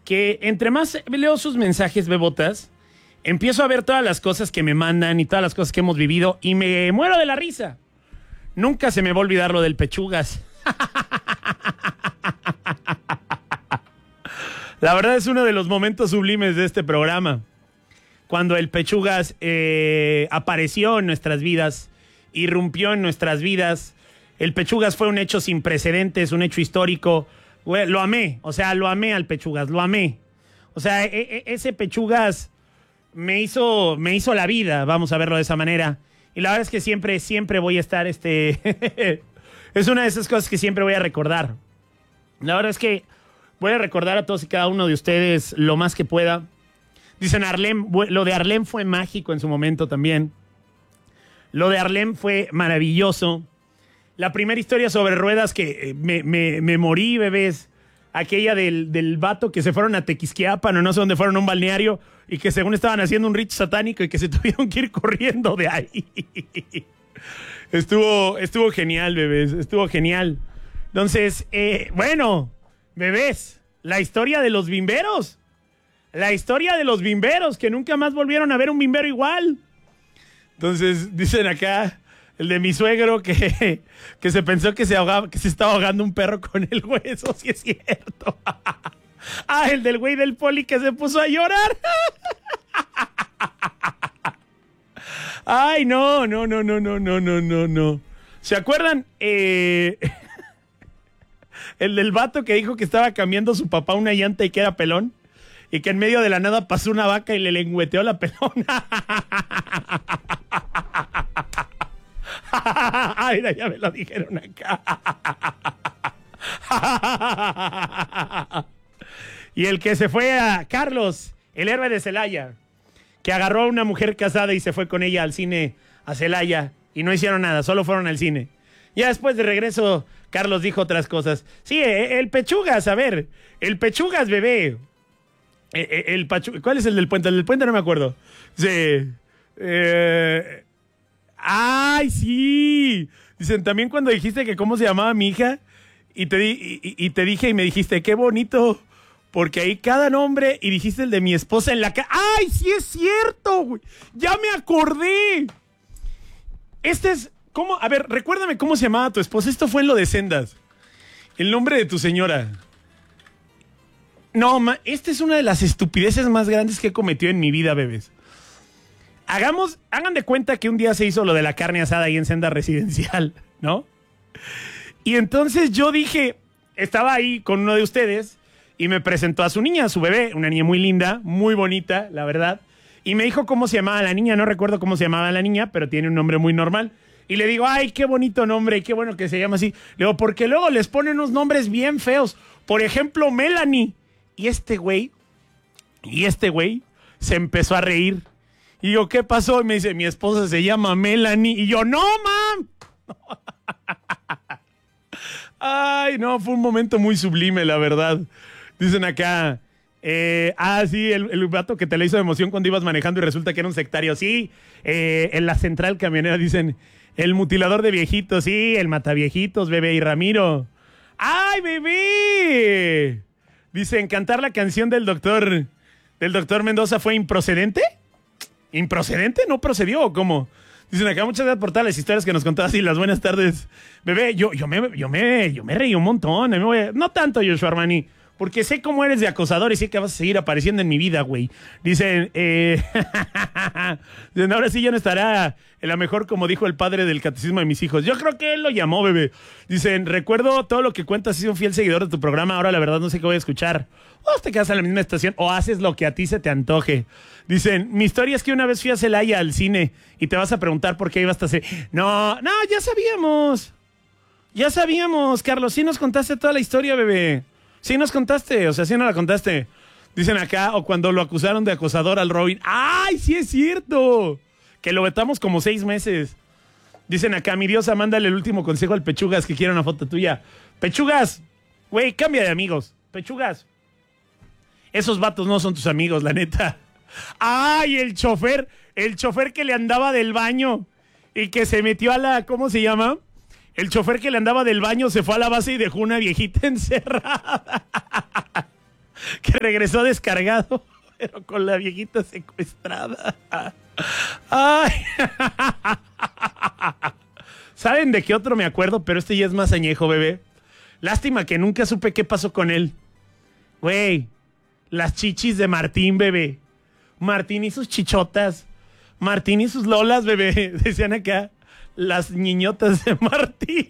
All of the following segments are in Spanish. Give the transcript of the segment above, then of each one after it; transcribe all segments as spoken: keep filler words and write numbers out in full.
que entre más leo sus mensajes, bebotas, empiezo a ver todas las cosas que me mandan y todas las cosas que hemos vivido y me muero de la risa. Nunca se me va a olvidar lo del Pechugas. La verdad es uno de los momentos sublimes de este programa. Cuando el Pechugas eh, apareció en nuestras vidas, irrumpió en nuestras vidas. El Pechugas fue un hecho sin precedentes, un hecho histórico. Güey, lo amé, o sea, lo amé al Pechugas, lo amé. O sea, e- e- ese Pechugas me hizo, me hizo la vida, vamos a verlo de esa manera. Y la verdad es que siempre, siempre voy a estar, este... es una de esas cosas que siempre voy a recordar. La verdad es que voy a recordar a todos y cada uno de ustedes lo más que pueda. Dicen Harlem, lo de Harlem fue mágico en su momento también. Lo de Harlem fue maravilloso. La primera historia sobre ruedas que me, me, me morí, bebés. Aquella del, del vato que se fueron a Tequisquiapan o no sé dónde fueron a un balneario y que según estaban haciendo un rito satánico y que se tuvieron que ir corriendo de ahí. Estuvo, estuvo genial, bebés. Estuvo genial. Entonces, eh, bueno, bebés, la historia de los bimberos. La historia de los bimberos, que nunca más volvieron a ver un bimbero igual. Entonces, dicen acá, el de mi suegro, que, que se pensó que se ahogaba, que se estaba ahogando un perro con el hueso, sí es cierto. Ah, el del güey del poli que se puso a llorar. Ay, no, no, no, no, no, no, no, no, no. ¿Se acuerdan? Eh, el del vato que dijo que estaba cambiando su papá una llanta y que era pelón. Y que en medio de la nada pasó una vaca y le lengüeteó la pelona. Ay, ya me lo dijeron acá. Y el que se fue a Carlos, el héroe de Celaya, que agarró a una mujer casada y se fue con ella al cine a Celaya y no hicieron nada, solo fueron al cine. Ya después de regreso, Carlos dijo otras cosas. Sí, el Pechugas, a ver, el Pechugas, bebé. El, el Pachu... ¿Cuál es el del puente? El del puente no me acuerdo. Sí. Eh... ¡Ay, sí! Dicen, también cuando dijiste que cómo se llamaba mi hija, y te, di... y, y te dije y me dijiste, qué bonito, porque ahí cada nombre, y dijiste el de mi esposa en la cara. ¡Ay, sí es cierto, güey! ¡Ya me acordé! Este es... ¿Cómo? A ver, recuérdame cómo se llamaba tu esposa. Esto fue en lo de Sendas. El nombre de tu señora. No, ma, esta es una de las estupideces más grandes que he cometido en mi vida, bebés. Hagamos, hagan de cuenta que un día se hizo lo de la carne asada ahí en Senda Residencial, ¿no? Y entonces yo dije, estaba ahí con uno de ustedes y me presentó a su niña, a su bebé, una niña muy linda, muy bonita, la verdad. Y me dijo cómo se llamaba la niña, no recuerdo cómo se llamaba la niña, pero tiene un nombre muy normal. Y le digo, ay, qué bonito nombre, qué bueno que se llama así. Le digo, porque luego les ponen unos nombres bien feos. Por ejemplo, Melanie. Y este güey, y este güey se empezó a reír. Y yo, ¿qué pasó? Y me dice, mi esposa se llama Melanie. Y yo, no, mam. Ay, no, fue un momento muy sublime, la verdad. Dicen acá, eh, ah, sí, el, el vato que te le hizo de emoción cuando ibas manejando y resulta que era un sectario. Sí, eh, en la central camionera dicen, el mutilador de viejitos, sí, el mataviejitos, bebé. Y Ramiro, ¡ay, bebé! Dicen, cantar la canción del doctor del doctor Mendoza fue improcedente. ¿Improcedente? ¿No procedió o cómo? Dicen acá, muchas gracias por todas las historias que nos contabas y las buenas tardes. Bebé, yo, yo, me, yo, me, yo me reí un montón. Me voy a... No tanto, Joshua Armani, porque sé cómo eres de acosador y sé que vas a seguir apareciendo en mi vida, güey. Dicen, eh... Dicen, ahora sí ya no estará en la mejor, como dijo el padre del catecismo de mis hijos. Yo creo que él lo llamó, bebé. Dicen, recuerdo todo lo que cuentas, soy un fiel seguidor de tu programa, ahora la verdad no sé qué voy a escuchar. O te quedas en la misma estación o haces lo que a ti se te antoje. Dicen, mi historia es que una vez fui a Celaya al cine y te vas a preguntar por qué ibas hasta hacer... No, no, ya sabíamos. Ya sabíamos, Carlos, sí nos contaste toda la historia, bebé. Sí nos contaste, o sea, sí no la contaste. Dicen acá, o cuando lo acusaron de acosador al Robin. ¡Ay, sí es cierto! Que lo vetamos como seis meses. Dicen acá, mi diosa, mándale el último consejo al Pechugas que quiere una foto tuya. Pechugas, güey, cambia de amigos. Pechugas, esos vatos no son tus amigos, la neta. ¡Ay, el chofer! El chofer que le andaba del baño y que se metió a la... ¿Cómo se llama? El chofer que le andaba del baño se fue a la base y dejó una viejita encerrada. que regresó descargado, pero con la viejita secuestrada. Ay. ¿Saben de qué otro me acuerdo? Pero este ya es más añejo, bebé. Lástima que nunca supe qué pasó con él. Güey, las chichis de Martín, bebé. Martín y sus chichotas. Martín y sus lolas, bebé. Decían acá, las niñotas de Martín.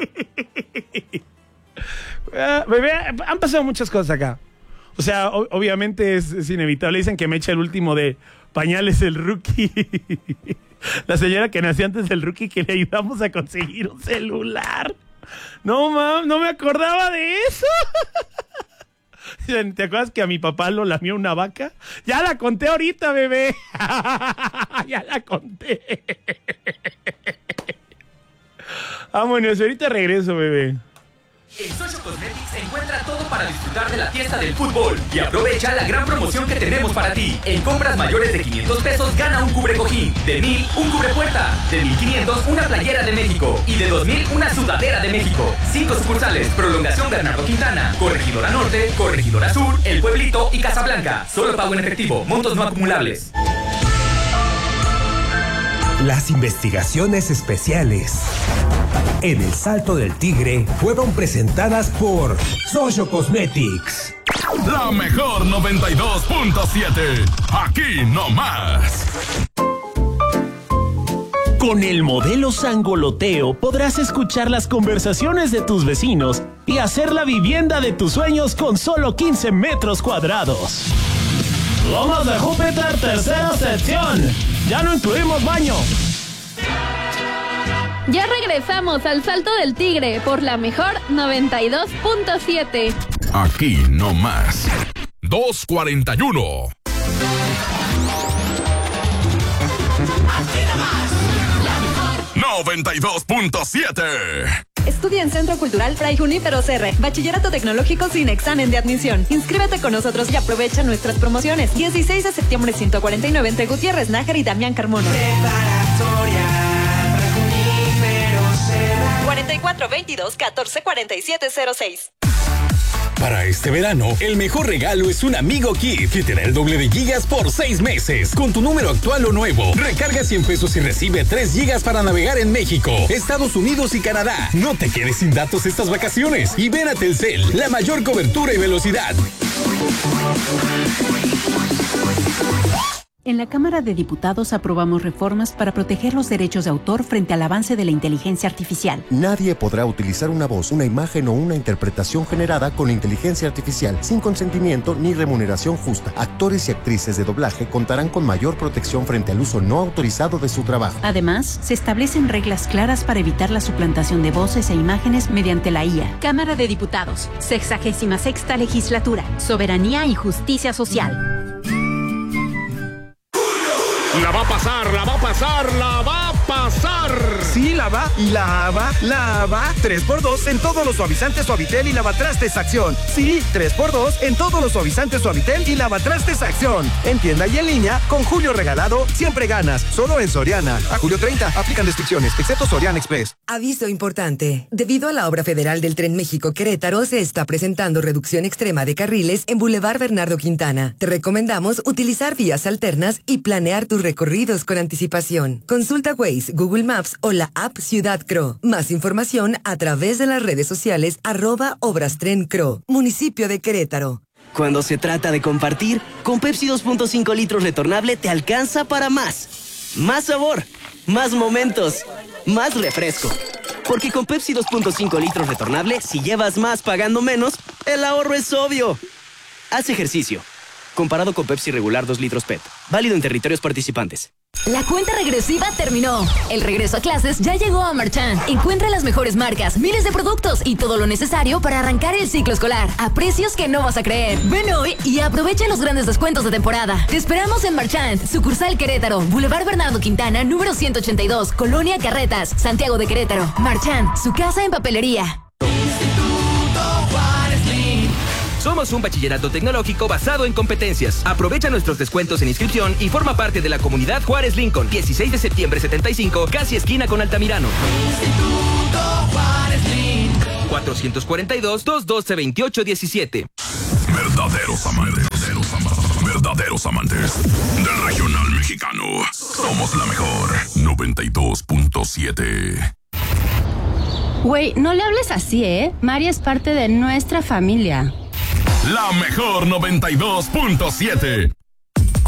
uh, bebé, han pasado muchas cosas acá. O sea, o- obviamente es, es inevitable. Dicen que me echa el último de pañales el Rookie. La señora que nació antes del Rookie, que le ayudamos a conseguir un celular. No, mam, no me acordaba de eso. ¿Te acuerdas que a mi papá lo lamió una vaca? Ya la conté ahorita, bebé. Ya la conté. Vámonos, ahorita regreso, bebé. En Social Cosmetics encuentra todo para disfrutar de la fiesta del fútbol y aprovecha la gran promoción que tenemos para ti. En compras mayores de quinientos pesos gana un cubrecojín, de mil un cubrepuerta, de mil quinientos una playera de México y de dos mil una sudadera de México. Cinco sucursales, Prolongación Bernardo Quintana, Corregidora Norte, Corregidora Sur, El Pueblito y Casablanca. Solo pago en efectivo, montos no acumulables. Las investigaciones especiales en El Salto del Tigre fueron presentadas por Social Cosmetics. La mejor noventa y dos punto siete. Aquí no más. Con el modelo Sangoloteo podrás escuchar las conversaciones de tus vecinos y hacer la vivienda de tus sueños con solo quince metros cuadrados. Lomas de Júpiter, tercera sección. Ya no incluimos baño. Ya regresamos al Salto del Tigre por la mejor noventa y dos punto siete. Aquí no más. dos cuarenta y uno. noventa y dos punto siete. Estudia en Centro Cultural Fray Junípero Serra. Bachillerato tecnológico sin examen de admisión. Inscríbete con nosotros y aprovecha nuestras promociones. dieciséis de septiembre ciento cuarenta y nueve entre Gutiérrez Nájar y Damián Carmona. cuarenta y cuatro veintidós catorce cuarenta y siete cero seis. Para este verano, el mejor regalo es un Amigo Kit que te da el doble de gigas por seis meses. Con tu número actual o nuevo, recarga cien pesos y recibe tres gigas para navegar en México, Estados Unidos y Canadá. No te quedes sin datos estas vacaciones y ven a Telcel, la mayor cobertura y velocidad. En la Cámara de Diputados aprobamos reformas para proteger los derechos de autor frente al avance de la inteligencia artificial. Nadie podrá utilizar una voz, una imagen o una interpretación generada con inteligencia artificial sin consentimiento ni remuneración justa. Actores y actrices de doblaje contarán con mayor protección frente al uso no autorizado de su trabajo. Además, se establecen reglas claras para evitar la suplantación de voces e imágenes mediante la I A. Cámara de Diputados, sexagésima sexta legislatura, soberanía y justicia social. La va a pasar, la va a pasar, la va a pasar. Sí, la va, la va, la va. tres por dos en todos los suavizantes Suavitel y lavatrastes Acción. Sí, tres por dos en todos los suavizantes Suavitel y lavatrastes Acción. En tienda y en línea, con Julio Regalado, siempre ganas. Solo en Soriana. A julio treinta, aplican restricciones, excepto Soriana Express. Aviso importante. Debido a la obra federal del Tren México-Querétaro, se está presentando reducción extrema de carriles en Boulevard Bernardo Quintana. Te recomendamos utilizar vías alternas y planear tus recorridos con anticipación. Consulta Waze, Google Maps o la app Ciudad Cro. Más información a través de las redes sociales arroba Obras Tren Cro, municipio de Querétaro. Cuando se trata de compartir, con Pepsi dos punto cinco litros retornable te alcanza para más. Más sabor, más momentos, más refresco. Porque con Pepsi dos punto cinco litros retornable, si llevas más pagando menos, el ahorro es obvio. Haz ejercicio. Comparado con Pepsi regular dos litros P E T. Válido en territorios participantes. La cuenta regresiva terminó. El regreso a clases ya llegó a Marchand. Encuentra las mejores marcas, miles de productos y todo lo necesario para arrancar el ciclo escolar a precios que no vas a creer. Ven hoy y aprovecha los grandes descuentos de temporada. Te esperamos en Marchand, sucursal Querétaro, Boulevard Bernardo Quintana, número ciento ochenta y dos, Colonia Carretas, Santiago de Querétaro. Marchand, su casa en papelería. Somos un bachillerato tecnológico basado en competencias. Aprovecha nuestros descuentos en inscripción y forma parte de la comunidad Juárez Lincoln. dieciséis de septiembre setenta y cinco, casi esquina con Altamirano. Instituto Juárez Lincoln. cuatrocientos cuarenta y dos, doscientos doce, veintiocho diecisiete. Verdad Verdaderos amantes, verdaderos amantes, verdaderos amantes del regional mexicano. Somos la mejor noventa y dos punto siete. Güey, no le hables así, ¿eh? María es parte de nuestra familia. La mejor noventa y dos punto siete.